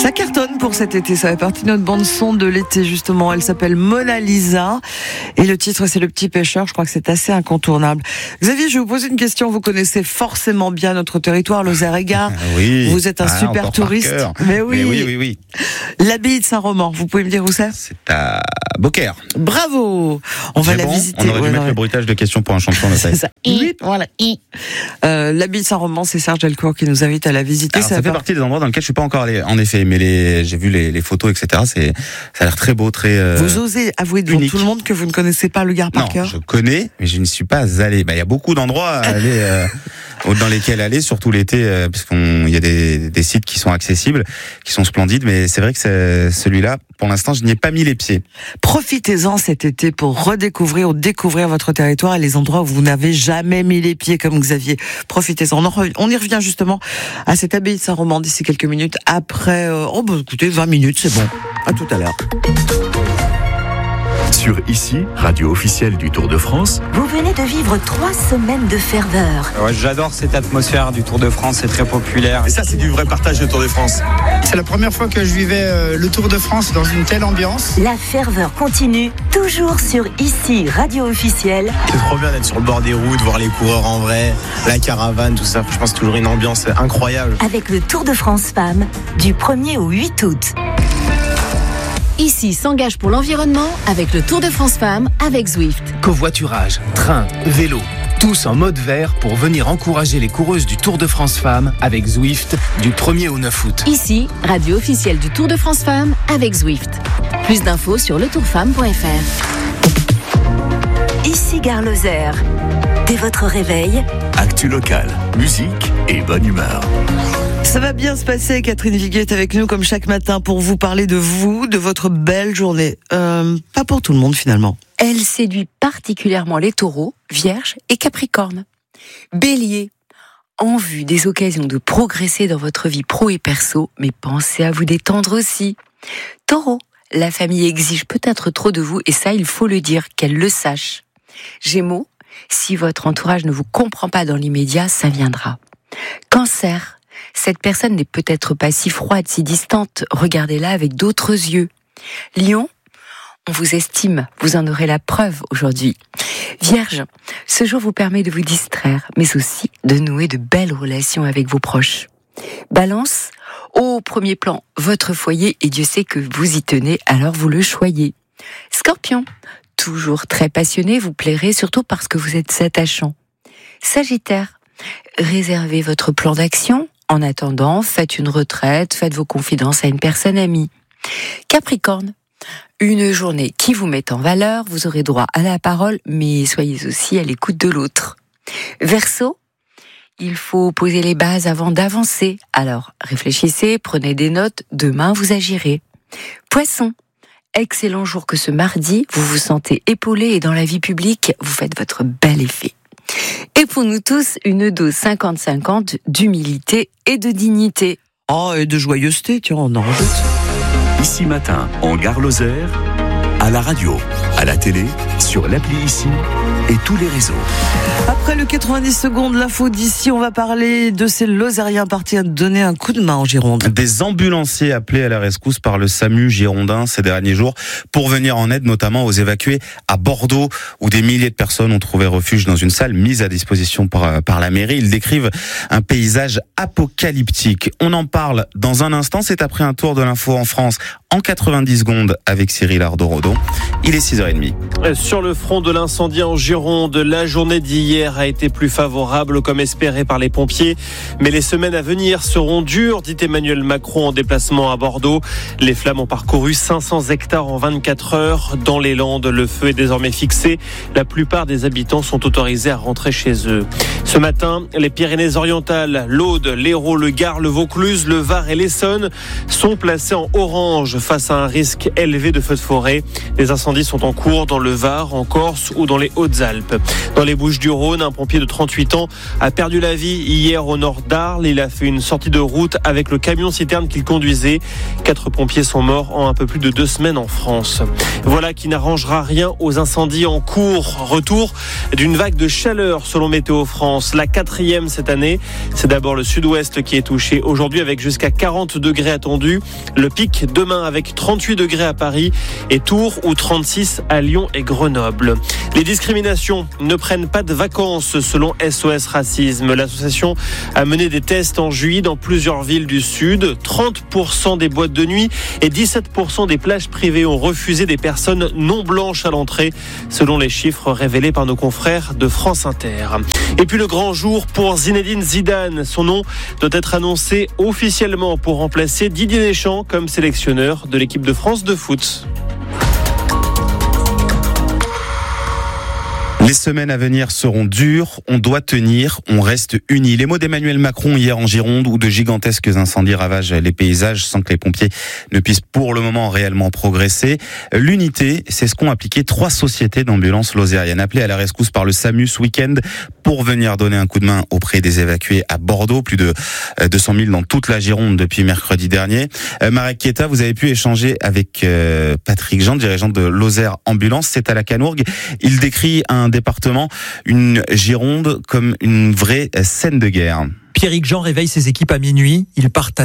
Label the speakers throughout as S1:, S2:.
S1: Ça cartonne pour cet été, ça fait partie de notre bande-son de l'été justement. Elle s'appelle Mona Lisa et le titre c'est Le Petit Pêcheur. Je crois que c'est assez incontournable. Xavier, je vais vous poser une question. Vous connaissez forcément bien notre territoire, Lozère-et-Gard.
S2: Oui.
S1: Vous êtes un super touriste. Mais oui. L'abbaye de Saint-Romain, vous pouvez me dire où c'est ?
S2: C'est à Beaucaire.
S1: Bravo. On va la visiter.
S2: On aurait dû mettre le bruitage de questions pour un champion.
S1: C'est ça. Voilà. L'abbaye de Saint-Romain, c'est Serge Delcourt qui nous invite à la visiter.
S2: Alors, ça fait partie des endroits dans lesquels je suis pas encore allé, en effet, mais j'ai vu les photos, etc. Ça a l'air très beau, très.
S1: Vous osez avouer devant tout le monde que vous ne connaissez pas le Gard par cœur ?
S2: Non, je connais, mais je ne suis pas allé. Il y a beaucoup d'endroits à aller, dans lesquels aller, surtout l'été, parce qu'il y a des sites qui sont accessibles, qui sont splendides, mais c'est vrai que celui-là, pour l'instant, je n'y ai pas mis les pieds.
S1: Profitez-en cet été pour redécouvrir ou découvrir votre territoire et les endroits où vous n'avez jamais mis les pieds, comme Xavier. Profitez-en. On y revient justement à cette abbaye de Saint-Romain d'ici quelques minutes. Après, écoutez, 20 minutes, c'est bon. À tout à l'heure.
S3: Sur ICI, radio officielle du Tour de France.
S4: Vous venez de vivre 3 semaines de ferveur.
S5: Ouais, j'adore cette atmosphère du Tour de France, c'est très populaire.
S6: Et ça, c'est du vrai partage de Tour de France.
S7: C'est la première fois que je vivais le Tour de France dans une telle ambiance.
S4: La ferveur continue, toujours sur ICI, radio officielle.
S6: C'est trop bien d'être sur le bord des routes, voir les coureurs en vrai, la caravane, tout ça. Je pense toujours une ambiance incroyable.
S4: Avec le Tour de France Femmes, du 1er au 8 août.
S8: ICI s'engage pour l'environnement avec le Tour de France Femmes avec Zwift.
S9: Covoiturage, train, vélo, tous en mode vert pour venir encourager les coureuses du Tour de France Femmes avec Zwift du 1er au 9 août.
S8: ICI, radio officielle du Tour de France Femmes avec Zwift. Plus d'infos sur letourfemme.fr.
S4: ICI Gare Lozère. Dès votre réveil,
S3: Actu locale, musique et bonne humeur.
S1: Ça va bien se passer, Catherine Viguet est avec nous comme chaque matin pour vous parler de vous, de votre belle journée. Pas pour tout le monde finalement.
S10: Elle séduit particulièrement les taureaux, vierges et capricornes. Bélier, en vue des occasions de progresser dans votre vie pro et perso, mais pensez à vous détendre aussi. Taureau, la famille exige peut-être trop de vous et ça il faut le dire, qu'elle le sache. Gémeaux, si votre entourage ne vous comprend pas dans l'immédiat, ça viendra. Cancer, cette personne n'est peut-être pas si froide, si distante, regardez-la avec d'autres yeux. Lion, on vous estime, vous en aurez la preuve aujourd'hui. Vierge, ce jour vous permet de vous distraire, mais aussi de nouer de belles relations avec vos proches. Balance, au premier plan, votre foyer, et Dieu sait que vous y tenez, alors vous le choyez. Scorpion, toujours très passionné, vous plairez, surtout parce que vous êtes attachant. Sagittaire, réservez votre plan d'action. En attendant, faites une retraite, faites vos confidences à une personne amie. Capricorne, une journée qui vous met en valeur, vous aurez droit à la parole, mais soyez aussi à l'écoute de l'autre. Verseau, il faut poser les bases avant d'avancer. Alors, réfléchissez, prenez des notes, demain vous agirez. Poisson, excellent jour que ce mardi, vous vous sentez épaulé et dans la vie publique, vous faites votre bel effet. Et pour nous tous, une dose 50-50 d'humilité et de dignité.
S1: Oh, et de joyeuseté, tiens, on en rajoute.
S3: ICI Matin, en Gare Lozère, à la radio, à la télé, sur l'appli ICI et tous les réseaux.
S1: Après le 90 secondes, l'info d'ici, on va parler de ces Lozériens partis à donner un coup de main en Gironde.
S2: Des ambulanciers appelés à la rescousse par le SAMU girondin ces derniers jours pour venir en aide notamment aux évacués à Bordeaux où des milliers de personnes ont trouvé refuge dans une salle mise à disposition par la mairie. Ils décrivent un paysage apocalyptique. On en parle dans un instant, c'est après un tour de l'info en France en 90 secondes avec Cyril Ardorodo. Il est 6h30.
S11: Sur le front de l'incendie en Gironde, la journée d'hier a été plus favorable comme espéré par les pompiers. Mais les semaines à venir seront dures, dit Emmanuel Macron en déplacement à Bordeaux. Les flammes ont parcouru 500 hectares en 24 heures. Dans les Landes, le feu est désormais fixé. La plupart des habitants sont autorisés à rentrer chez eux. Ce matin, les Pyrénées-Orientales, l'Aude, l'Hérault, le Gard, le Vaucluse, le Var et l'Essonne sont placés en orange face à un risque élevé de feux de forêt. Les incendies sont en secours dans le Var, en Corse ou dans les Hautes-Alpes. Dans les Bouches-du-Rhône, un pompier de 38 ans a perdu la vie hier au nord d'Arles. Il a fait une sortie de route avec le camion-citerne qu'il conduisait. 4 pompiers sont morts en un peu plus de 2 semaines en France. Voilà qui n'arrangera rien aux incendies en cours. Retour d'une vague de chaleur selon Météo France. La 4e cette année. C'est d'abord le sud-ouest qui est touché aujourd'hui avec jusqu'à 40 degrés attendus. Le pic demain avec 38 degrés à Paris et Tours ou 36 à Lyon et Grenoble. Les discriminations ne prennent pas de vacances selon SOS Racisme. L'association a mené des tests en juillet dans plusieurs villes du Sud. 30% des boîtes de nuit et 17% des plages privées ont refusé des personnes non blanches à l'entrée, selon les chiffres révélés par nos confrères de France Inter. Et puis le grand jour pour Zinedine Zidane. Son nom doit être annoncé officiellement pour remplacer Didier Deschamps comme sélectionneur de l'équipe de France de foot.
S2: Les semaines à venir seront dures, on doit tenir, on reste unis. Les mots d'Emmanuel Macron hier en Gironde où de gigantesques incendies ravagent les paysages sans que les pompiers ne puissent pour le moment réellement progresser. L'unité, c'est ce qu'ont appliqué 3 sociétés d'ambulances lozériennes appelées à la rescousse par le SAMU ce week-end pour venir donner un coup de main auprès des évacués à Bordeaux. Plus de 200 000 dans toute la Gironde depuis mercredi dernier. Marek Keta, vous avez pu échanger avec Patrick Jean, dirigeant de Lozère Ambulance. C'est à la Canourgue. Il décrit un département, une Gironde, comme une vraie scène de guerre.
S12: Pierrick Jean réveille ses équipes à minuit. Ils partent à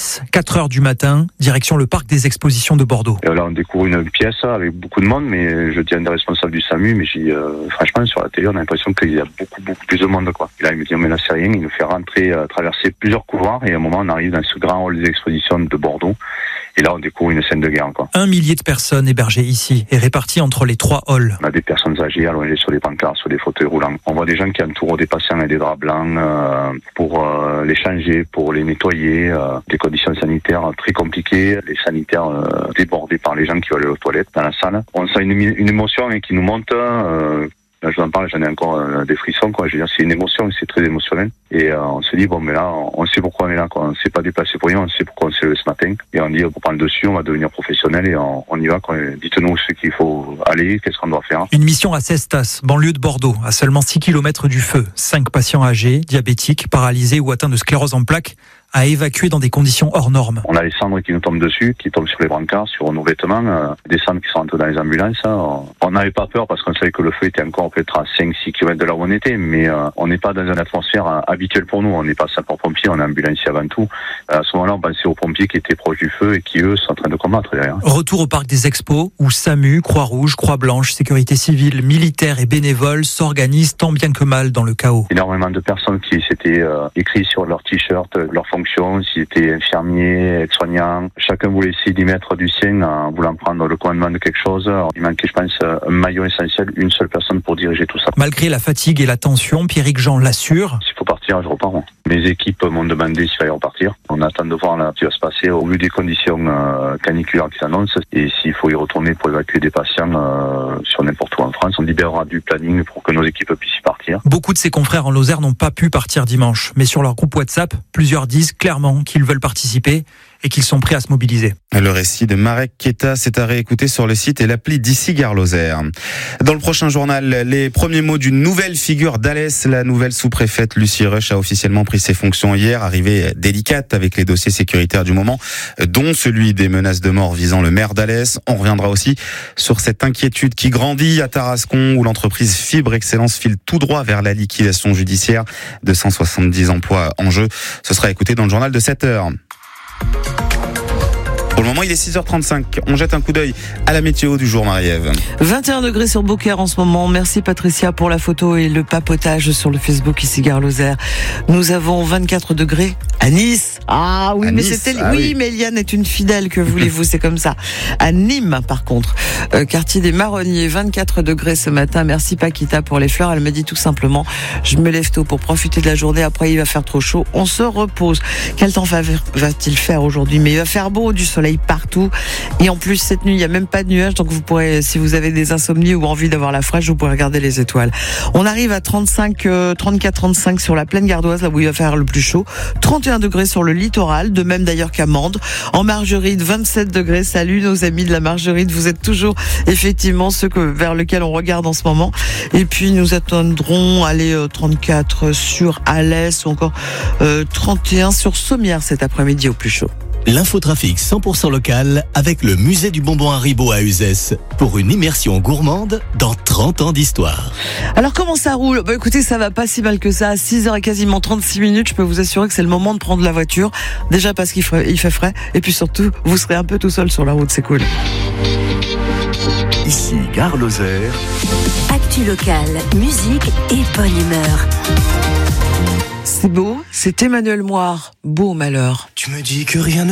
S12: 4 heures du matin, direction le parc des expositions de Bordeaux.
S13: Et là, on découvre une pièce avec beaucoup de monde, mais je tiens des responsables du SAMU, mais franchement, sur la télé, on a l'impression qu'il y a beaucoup plus de monde, quoi. Et là, il me dit, mais là, c'est rien, il nous fait rentrer, traverser plusieurs couloirs, et à un moment, on arrive dans ce grand hall des expositions de Bordeaux. Et là, on découvre une scène de guerre, quoi.
S12: 1 millier de personnes hébergées ici et réparties entre les 3 halls.
S13: On a des personnes âgées allongées sur des pancartes, sur des fauteuils roulants. On voit des gens qui entourent des patients avec des draps blancs pour les changer, pour les nettoyer. Des conditions sanitaires très compliquées. Les sanitaires débordés par les gens qui veulent aller aux toilettes dans la salle. On sent une émotion qui nous monte. Là, je vous en parle, j'en ai encore des frissons, quoi. Je veux dire, c'est une émotion, c'est très émotionnel. Et on se dit, bon, mais là, on sait pourquoi on est là, quoi. On ne s'est pas déplacé pour rien, on sait pourquoi on s'est levé ce matin. Et on dit, pour prendre le dessus, on va devenir professionnel et on y va, quoi. Dites-nous ce qu'il faut aller, qu'est-ce qu'on doit faire.
S12: Une mission à Cestas, banlieue de Bordeaux, à seulement 6 km du feu. 5 patients âgés, diabétiques, paralysés ou atteints de sclérose en plaques à évacuer dans des conditions hors normes.
S13: On a les cendres qui nous tombent dessus, qui tombent sur les brancards, sur nos vêtements, des cendres qui sont rentrées dans les ambulances. On n'avait pas peur parce qu'on savait que le feu était encore peut-être à 5-6 km de là où on était, mais on n'est pas dans une atmosphère habituelle pour nous. On n'est pas sapeurs-pompiers, on est ambulanciers avant tout. À ce moment-là, on pensait aux pompiers qui étaient proches du feu et qui, eux, sont en train de combattre derrière.
S12: Retour au parc des Expos, où SAMU, Croix-Rouge, Croix-Blanche, sécurité civile, militaires et bénévoles s'organisent tant bien que mal dans le chaos.
S13: Énormément de personnes qui s'étaient écrits sur leur t-shirt, leur fonction, s'ils étaient infirmiers, aides-soignants. Chacun voulait essayer d'y mettre du sien en voulant prendre le commandement de quelque chose. Il manquait, je pense, un maillon essentiel, une seule personne pour diriger tout ça.
S12: Malgré la fatigue et la tension, Pierrick Jean l'assure.
S13: S'il faut partir, je repars. Mes équipes m'ont demandé s'il fallait repartir. On attend de voir là, ce qui va se passer au vu des conditions caniculaires qui s'annoncent. Et s'il faut y retourner pour évacuer des patients sur n'importe où en France, on libérera du planning pour que nos équipes puissent y partir.
S12: Beaucoup de ses confrères en Lozère n'ont pas pu partir dimanche. Mais sur leur groupe WhatsApp, plusieurs disent clairement qu'ils veulent participer et qu'ils sont prêts à se mobiliser.
S2: Le récit de Marek Keta, c'est à réécouter sur le site et l'appli d'ici Gare Lozère. Dans le prochain journal, les premiers mots d'une nouvelle figure d'Alès. La nouvelle sous-préfète Lucie Rush a officiellement pris ses fonctions hier, arrivée délicate avec les dossiers sécuritaires du moment, dont celui des menaces de mort visant le maire d'Alès. On reviendra aussi sur cette inquiétude qui grandit à Tarascon, où l'entreprise Fibre Excellence file tout droit vers la liquidation judiciaire. 270 emplois en jeu. Ce sera écouté dans le journal de 7h. Pour le moment, il est 6h35. On jette un coup d'œil à la météo du jour, Marie-Ève.
S1: 21 degrés sur Beaucaire en ce moment. Merci Patricia pour la photo et le papotage sur le Facebook ici Gare Lozère. Nous avons 24 degrés à Nice. Ah oui, mais c'était oui, mais Eliane est une fidèle, que voulez-vous, c'est comme ça. À Nîmes, par contre, quartier des Marronniers, 24 degrés ce matin. Merci Paquita pour les fleurs. Elle me dit tout simplement, je me lève tôt pour profiter de la journée. Après, il va faire trop chaud. On se repose. Quel temps va-t-il faire aujourd'hui? Mais il va faire beau, du soleil. soleil partout. Et en plus, cette nuit, il n'y a même pas de nuages, donc vous pourrez, si vous avez des insomnies ou envie d'avoir la fraîche, vous pourrez regarder les étoiles. On arrive à 34-35 sur la plaine gardoise, là où il va faire le plus chaud. 31 degrés sur le littoral, de même d'ailleurs qu'à Mende. En Margeride, 27 degrés. Salut nos amis de la Margeride, vous êtes toujours effectivement ceux vers lesquels on regarde en ce moment. Et puis nous attendrons 34 sur Alès ou encore 31 sur Sommières cet après-midi au plus chaud.
S14: L'infotrafic 100% local avec le musée du bonbon Haribo à Uzès pour une immersion gourmande dans 30 ans d'histoire.
S1: Alors comment ça roule ? Écoutez, ça va pas si mal que ça. À 6h et quasiment 36 minutes, je peux vous assurer que c'est le moment de prendre la voiture. Déjà parce qu'il fait frais et puis surtout, vous serez un peu tout seul sur la route, c'est cool.
S3: Ici Gare Lozère.
S4: Actu locale, musique et bonne humeur.
S1: C'est beau, c'est Emmanuel Moire, Beau malheur.
S14: Tu me dis que rien ne